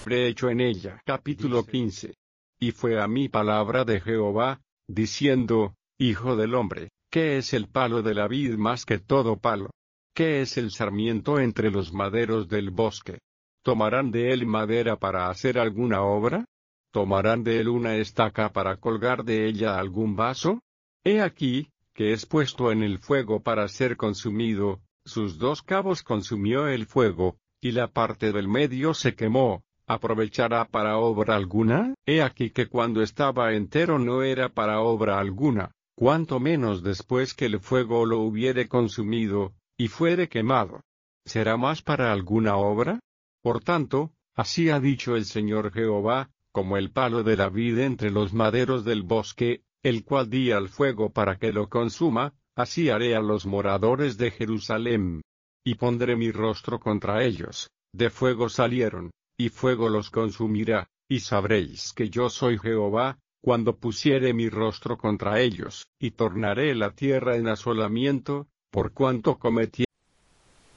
habré hecho en ella. Capítulo 15. Y fue a mí palabra de Jehová, diciendo, Hijo del hombre, ¿qué es el palo de la vid más que todo palo? ¿Qué es el sarmiento entre los maderos del bosque? ¿Tomarán de él madera para hacer alguna obra? ¿Tomarán de él una estaca para colgar de ella algún vaso? He aquí, que es puesto en el fuego para ser consumido, sus dos cabos consumió el fuego, y la parte del medio se quemó. ¿Aprovechará para obra alguna? He aquí que cuando estaba entero no era para obra alguna, cuanto menos después que el fuego lo hubiere consumido, y fuere quemado. ¿Será más para alguna obra? Por tanto, así ha dicho el Señor Jehová, como el palo de la vid entre los maderos del bosque, el cual di al fuego para que lo consuma, así haré a los moradores de Jerusalén. Y pondré mi rostro contra ellos, de fuego salieron, y fuego los consumirá, y sabréis que yo soy Jehová, cuando pusiere mi rostro contra ellos, y tornaré la tierra en asolamiento, por cuanto cometieron